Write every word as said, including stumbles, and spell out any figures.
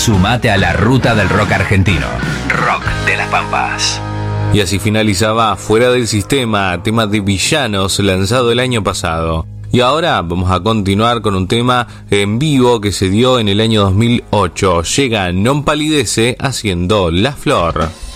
Sumate a la ruta del rock argentino. Rock de las Pampas. Y así finalizaba Fuera del Sistema, tema de Villanos, lanzado el año pasado. Y ahora vamos a continuar con un tema en vivo que se dio en el año dos mil ocho. Llega Non Palidece haciendo La Flor.